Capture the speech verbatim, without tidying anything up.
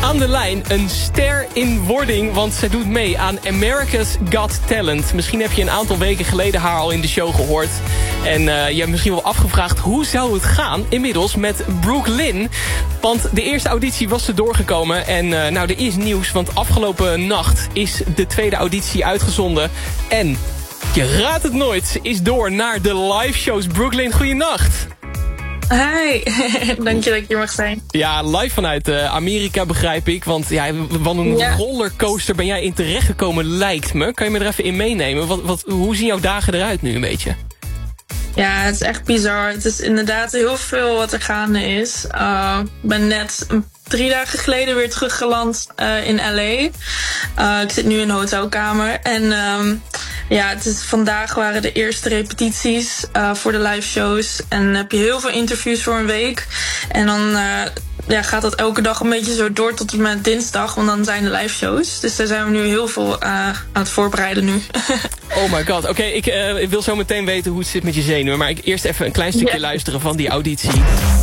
aan de lijn een ster in wording, want zij doet mee aan America's Got Talent. Misschien heb je een aantal weken geleden haar al in de show gehoord. En uh, je hebt misschien wel afgevraagd hoe zou het gaan inmiddels met Brooke Lynn. Want de eerste auditie was er doorgekomen. En uh, nou, er is nieuws, want afgelopen nacht is de tweede auditie uitgezonden. En je raadt het nooit, ze is door naar de live shows. Brooke Lynn, goeienacht. Hi, dank je dat ik hier mag zijn. Ja, live vanuit uh, Amerika begrijp ik. Want ja, wat een ja. rollercoaster ben jij in terechtgekomen, lijkt me. Kan je me er even in meenemen? Wat, wat, hoe zien jouw dagen eruit nu een beetje? Ja, het is echt bizar. Het is inderdaad heel veel wat er gaande is. Uh, ik ben net drie dagen geleden weer teruggeland uh, in L A. Uh, ik zit nu in een hotelkamer. En um, ja, het is, vandaag waren de eerste repetities uh, voor de live shows. En dan heb je heel veel interviews voor een week. En dan uh, ja, gaat dat elke dag een beetje zo door tot en met dinsdag. Want dan zijn de live shows. Dus daar zijn we nu heel veel uh, aan het voorbereiden nu. Oh my god. Oké, okay, ik uh, wil zo meteen weten hoe het zit met je zenuwen. Maar ik eerst even een klein stukje yeah. luisteren van die auditie.